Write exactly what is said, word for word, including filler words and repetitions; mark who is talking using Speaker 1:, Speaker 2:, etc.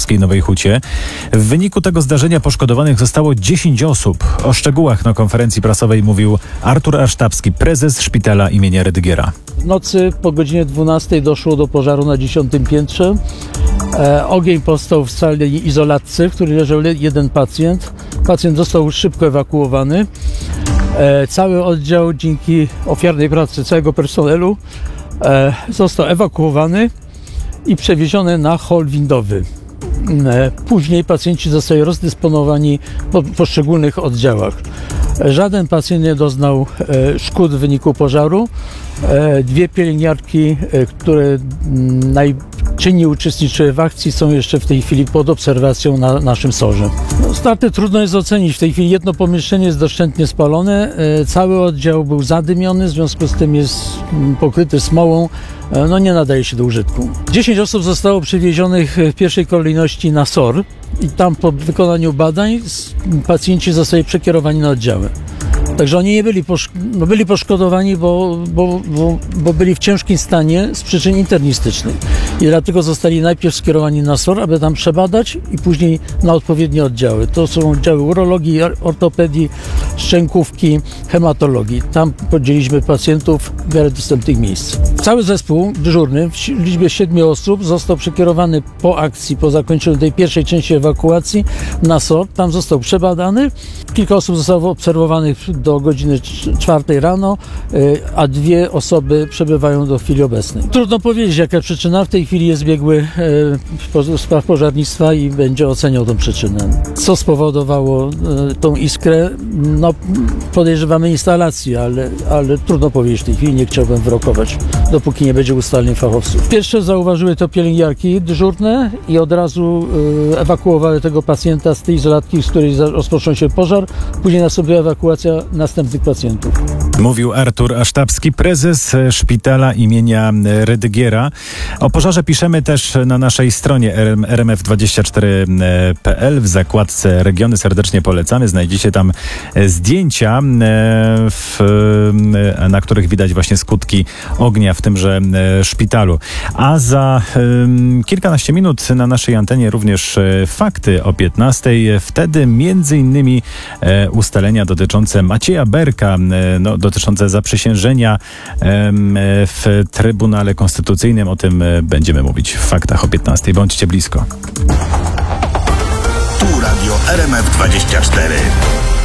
Speaker 1: warszawskiej Nowej Hucie. W wyniku tego zdarzenia poszkodowanych zostało dziesięć osób. O szczegółach na konferencji prasowej mówił Artur Asztabski, prezes szpitala imienia Rydygiera.
Speaker 2: W nocy po godzinie dwunastej doszło do pożaru na dziesiątym piętrze. E, ogień powstał w sali izolatce, w której leżał jeden pacjent. Pacjent został szybko ewakuowany. E, cały oddział dzięki ofiarnej pracy całego personelu e, został ewakuowany i przewieziony na hol windowy. E, później pacjenci zostali rozdysponowani po poszczególnych oddziałach. Żaden pacjent nie doznał e, szkód w wyniku pożaru. E, dwie pielęgniarki, e, które najczynniej uczestniczyły w akcji, są jeszcze w tej chwili pod obserwacją na naszym sorze. No, straty trudno jest ocenić. W tej chwili jedno pomieszczenie jest doszczętnie spalone. E, cały oddział był zadymiony, w związku z tym jest m, pokryty smołą. E, no nie nadaje się do użytku. dziesięć osób zostało przewiezionych w pierwszej kolejności na SOR i tam po wykonaniu badań pacjenci zostali przekierowani na oddziały. Także oni nie byli, posz- no byli poszkodowani, bo, bo, bo, bo byli w ciężkim stanie z przyczyn internistycznych. I dlatego zostali najpierw skierowani na SOR, aby tam przebadać i później na odpowiednie oddziały. To są oddziały urologii, ortopedii, szczękówki, hematologii. Tam podzieliliśmy pacjentów w miarę dostępnych miejsc. Cały zespół dyżurny w liczbie siedmiu osób został przekierowany po akcji, po zakończeniu tej pierwszej części ewakuacji na SOR. Tam został przebadany. Kilka osób zostało obserwowanych do godziny czwartej rano, a dwie osoby przebywają do chwili obecnej. Trudno powiedzieć, jaka przyczyna. W tej chwili jest biegły spraw pożarnictwa i będzie oceniał tę przyczynę. Co spowodowało tą iskrę? No, podejrzewamy instalację, ale, ale trudno powiedzieć w tej chwili, nie chciałbym wyrokować, dopóki nie będzie ustaleń fachowców. Pierwsze zauważyły to pielęgniarki dyżurne i od razu ewakuowały tego pacjenta z tej izolatki, z której rozpoczął się pożar. Później nastąpiła ewakuacja następnych pacjentów.
Speaker 1: Mówił Artur Asztabski, prezes szpitala imienia Rydygiera. O pożarze piszemy też na naszej stronie r m f dwadzieścia cztery kropka p l w zakładce Regiony. Serdecznie polecamy. Znajdziecie tam zdjęcia, w, na których widać właśnie skutki ognia w tymże szpitalu. A za kilkanaście minut na naszej antenie również fakty o piętnastej. Wtedy między innymi ustalenia dotyczące Macieja Berka, no, dotyczące zaprzysiężenia w Trybunale Konstytucyjnym. O tym będziemy mówić w faktach o piętnastej. Bądźcie blisko.
Speaker 3: Tu Radio R M F dwadzieścia cztery.